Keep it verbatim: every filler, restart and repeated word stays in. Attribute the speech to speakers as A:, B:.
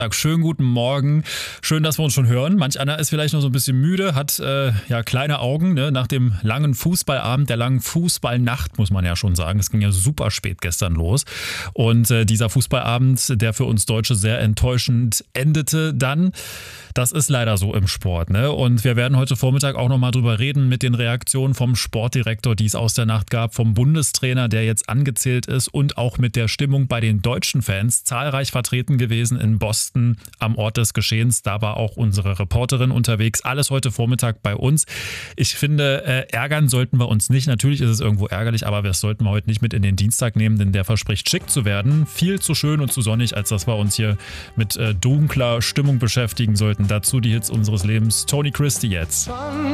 A: Schönen guten Morgen. Schön, dass wir uns schon hören. Manch einer ist vielleicht noch so ein bisschen müde, hat äh, ja kleine Augen, ne? Nach dem langen Fußballabend, der langen Fußballnacht, muss man ja schon sagen. Es ging ja super spät gestern los. Und äh, dieser Fußballabend, der für uns Deutsche sehr enttäuschend endete dann. Das ist leider so im Sport, ne? Und wir werden heute Vormittag auch nochmal drüber reden mit den Reaktionen vom Sportdirektor, die es aus der Nacht gab, vom Bundestrainer, der jetzt angezählt ist, und auch mit der Stimmung bei den deutschen Fans. Zahlreich vertreten gewesen in Boston am Ort des Geschehens. Da war auch unsere Reporterin unterwegs. Alles heute Vormittag bei uns. Ich finde, äh, ärgern sollten wir uns nicht. Natürlich ist es irgendwo ärgerlich, aber das sollten wir heute nicht mit in den Dienstag nehmen, denn der verspricht schick zu werden. Viel zu schön und zu sonnig, als dass wir uns hier mit äh, dunkler Stimmung beschäftigen sollten. Dazu die Hits unseres Lebens. Tony Christie jetzt.